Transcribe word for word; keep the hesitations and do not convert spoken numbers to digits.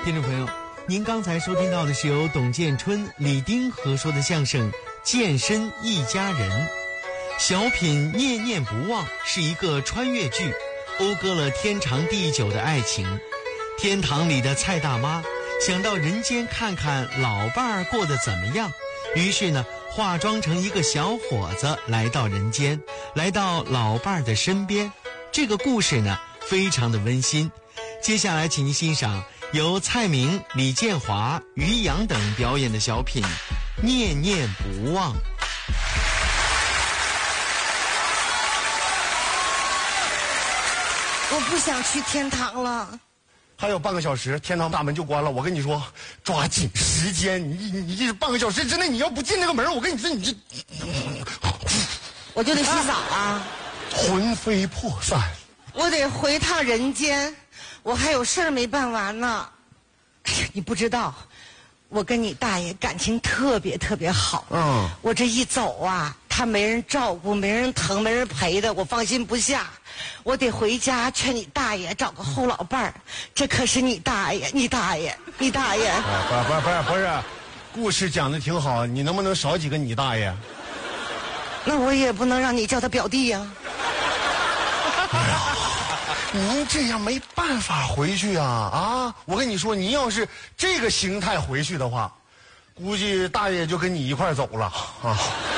听众朋友，您刚才收听到的是由董建春、李丁合说的相声《健身一家人》。小品《念念不忘》是一个穿越剧，讴歌了天长地久的爱情。天堂里的蔡大妈想到人间看看老伴儿过得怎么样，于是呢，化妆成一个小伙子来到人间，来到老伴儿的身边。这个故事呢，非常的温馨。接下来请您欣赏由蔡明、李建华、于洋等表演的小品《念念不忘》。 我不想去天堂了。 还有半个小时，天堂大门就关了。我跟你说，抓紧时间，你你你这半个小时之内，你要不进这个门，我跟你说，你这我就得洗澡啊， 魂飞魄散。 我得回趟人间，我还有事儿没办完呢。哎呀，你不知道，我跟你大爷感情特别特别好。 嗯， 我这一走啊，他没人照顾，没人疼，没人陪的，我放心不下。我得回家劝你大爷找个后老伴儿，这可是你大爷，你大爷，你大爷。 不不不是不是，故事讲的挺好，你能不能少几个你大爷？ 那我也不能让你叫他表弟呀、啊。 哎呀，您这样没办法回去啊啊！我跟你说，您要是这个形态回去的话，估计大爷就跟你一块走了啊。